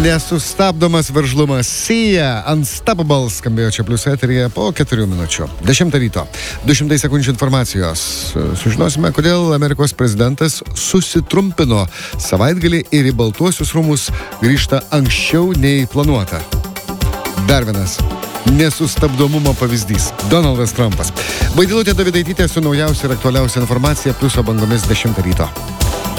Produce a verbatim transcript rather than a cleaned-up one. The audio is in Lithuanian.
Nesustabdomas veržlumas Sia Unstoppable skambėjo čia plius eteryje po keturių minučių. Dešimtą ryto. Du šimtai sekundžių informacijos. Sužinosime, kodėl Amerikos prezidentas susitrumpino savaitgalį ir į Baltuosius rūmus grįžta anksčiau nei planuota. Dar vienas nesustabdomumo pavyzdys. Donaldas Trumpas. Vaidilutė Davidaitytė su naujausia ir aktualiausia informacija pliuso bangomis dešimtą ryto.